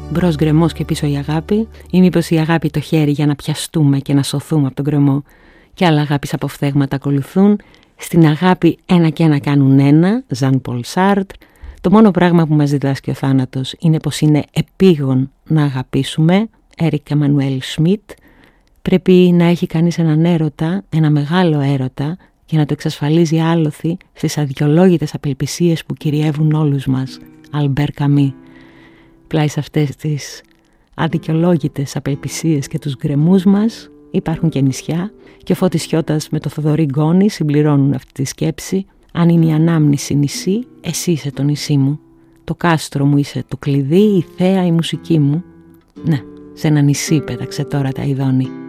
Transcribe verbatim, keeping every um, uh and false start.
Μπρος γκρεμός και πίσω η αγάπη, ή μήπως η αγάπη το χέρι για να πιαστούμε και να σωθούμε από τον γκρεμό. Και άλλα αγάπης αποφθέγματα ακολουθούν. Στην αγάπη ένα και ένα κάνουν ένα, Ζαν Πολ Σάρτρ. Το μόνο πράγμα που μας διδάσκει ο θάνατος είναι πως είναι επίγον να αγαπήσουμε, Έρικ Εμμανουέλ Σμιτ. Πρέπει να έχει κανείς έναν έρωτα, ένα μεγάλο έρωτα, και να το εξασφαλίζει άλοθη στις αδιολόγητες απελπισίες που κυριεύουν όλους μας, Αλμπέρ Καμί. Πλάι σε αυτές τις αδικαιολόγητες απελπισίες και τους γκρεμούς μας υπάρχουν και νησιά, και ο Φώτης Χιώτας με το Θοδωρή Γκόνη συμπληρώνουν αυτή τη σκέψη. Αν είναι η ανάμνηση νησί, εσύ είσαι το νησί μου. Το κάστρο μου είσαι το κλειδί, η θέα η μουσική μου. Ναι, σε ένα νησί πέταξε τώρα τα ειδώνη.